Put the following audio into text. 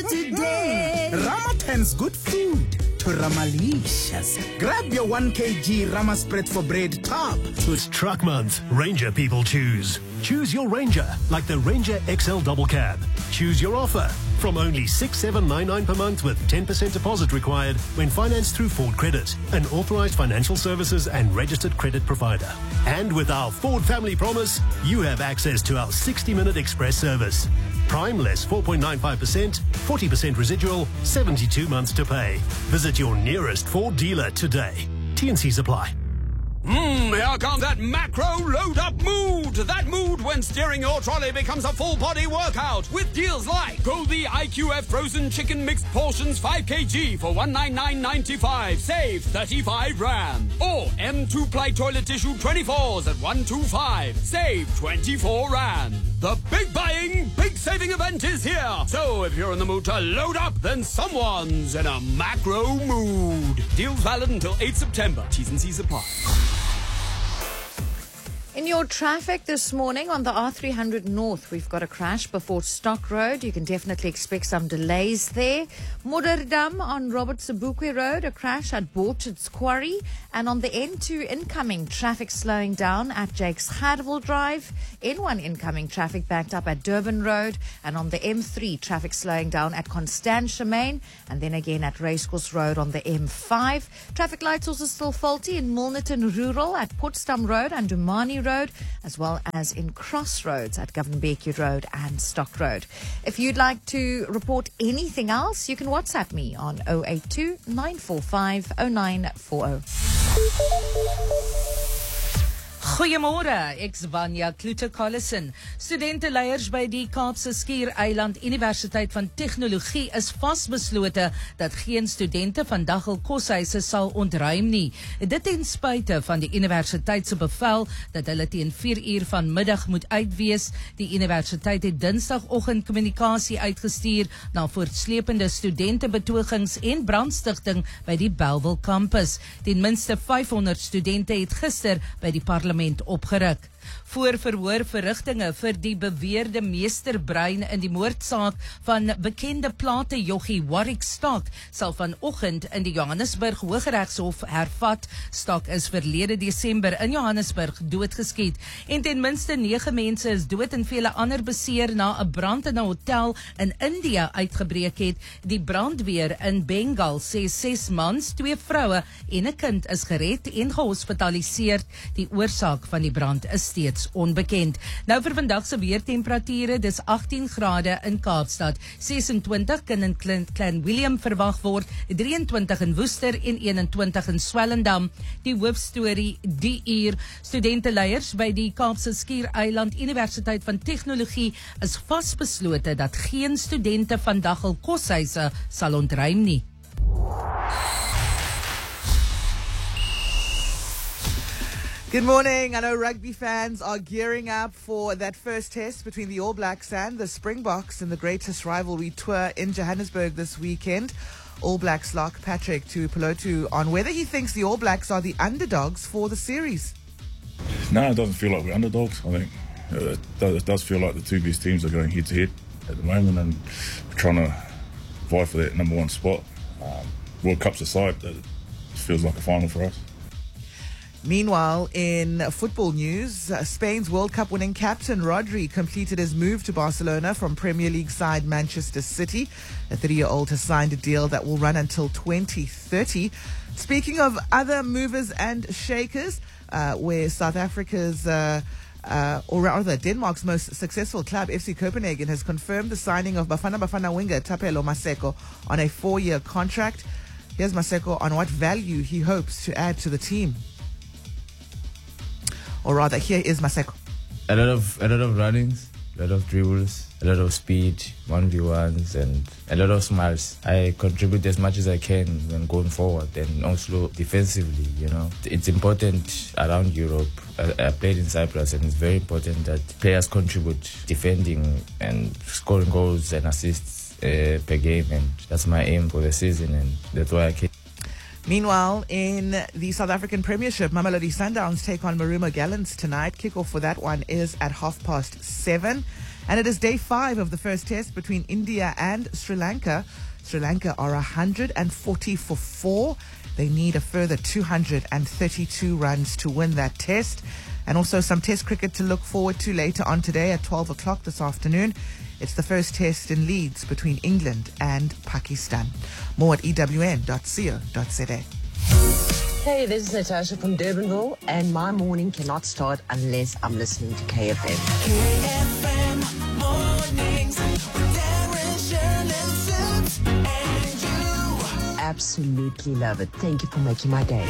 Today. Ramatan's good food to Ramalicious. Grab your 1 kg Rama spread for bread tub. It's truck month. Ranger people choose. Choose your Ranger, like the Ranger XL Double Cab. Choose your offer from only $6,799 per month with 10% deposit required when financed through Ford Credit, an authorized financial services and registered credit provider. And with our Ford Family Promise, you have access to our 60-minute express service. Prime less 4.95%, 40% residual, 72 months to pay. Visit your nearest Ford dealer today. T&Cs apply. Here comes that macro load-up mood. That mood when steering your trolley becomes a full-body workout with deals like Goldie IQF frozen chicken mixed portions 5 kg for $199.95. Save 35 rand. Or M2-ply toilet tissue 24s at 125. Save 24 rand. The big buying, big saving event is here. So if you're in the mood to load up, then someone's in a macro mood. Deals valid until 8 September. T's and C's apply. In your traffic this morning on the R300 North, we've got a crash before Stock Road. You can definitely expect some delays there. Moderdam on Robert Sobukwe Road, a crash at Borchard's Quarry. And on the N2 incoming, traffic slowing down at Jake's Hardwell Drive. N1 incoming, traffic backed up at Durban Road. And on the M3, traffic slowing down at Constantia Main. And then again at Racecourse Road on the M5. Traffic lights also still faulty in Milnerton Rural at Potsdam Road and Dumani Road, as well as in Crossroads at Govan-Becky Road and Stock Road. If you'd like to report anything else, you can WhatsApp me on 082 945 0940. Goeiemôre, ek's Vanya Kloete-Collison. Studenteleiers by die Kaapse Skiereiland Universiteit van Tegnologie is vasbeslote dat geen studente vandag hul koshuise sal ontruim nie. Dit ten spyte van die universiteit se bevel dat hulle teen 4:00 vanmiddag moet uitwees. Die universiteit het Dinsdagoggend kommunikasie uitgestuur na voortsleepende studentebetogings en brandstigting by die Bellville kampus. Ten minste 500 studente het gister by die parlement opgeruk. Voor verhoorverrigtinge vir die beweerde meesterbrein in die moordsaak van bekende platejoggie Warwick Stock sal vanoggend in die Johannesburg Hooggeregshof hervat. Stock is verlede Desember in Johannesburg doodgeskiet en ten minste 9 mense is dood en vele ander beseer na 'n brand in 'n hotel in India uitgebreek het. Die brandweer in Bengal sê 6 mans, 2 vroue en 'n kind is gered en gehospitaliseer. Die oorsaak van die brand is steeds onbekend. Nou vir vandag se weertemperature, dis 18 grade in Kaapstad, 26 kan in Klein Willem verwag word, 23 in Woester en 21 in Swellendam. Die hoofstorie die uur, studenteleiers by die Kaapse Skiereiland Universiteit van Tegnologie is vasbeslote dat geen studente vandag hul koshuise sal ontruim nie. Good morning. I know rugby fans are gearing up for that first test between the All Blacks and the Springboks in the greatest rivalry tour in Johannesburg this weekend. All Blacks lock Patrick Tuipulotu on whether he thinks the All Blacks are the underdogs for the series. No, it doesn't feel like we're underdogs. I think it does feel like the two best teams are going head to head at the moment and we're trying to vie for that number 1 spot. World Cups aside, it feels like a final for us. Meanwhile, in football news, Spain's World Cup winning captain Rodri completed his move to Barcelona from Premier League side Manchester City. The 30-year-old has signed a deal that will run until 2030. Speaking of other movers and shakers, where South Africa's or rather Denmark's most successful club, FC Copenhagen, has confirmed the signing of Bafana Bafana winger Thapelo Maseko on a 4-year contract. Here's Maseko on what value he hopes to add to the team. Or rather, here is Maseko. A lot of runnings, a lot of dribbles, a lot of speed, 1v1s, and a lot of smiles. I contribute as much as I can when going forward, and also defensively. You know, it's important around Europe. I played in Cyprus, and it's very important that players contribute defending and scoring goals and assists per game, and that's my aim for the season, and that's why I came. Meanwhile, in the South African Premiership, Mamelodi Sundowns take on Maruma Gallants tonight. Kickoff for that one is at 7:30. And it is day 5 of the first test between India and Sri Lanka. Sri Lanka are 140 for 4. They need a further 232 runs to win that test. And also some test cricket to look forward to later on today at 12 o'clock this afternoon. It's the first test in Leeds between England and Pakistan. More at ewn.co.za. Hey, this is Natasha from Durbanville, and my morning cannot start unless I'm listening to KFM. KFM mornings with Darren, Shirley, Sips, and you. Absolutely love it. Thank you for making my day.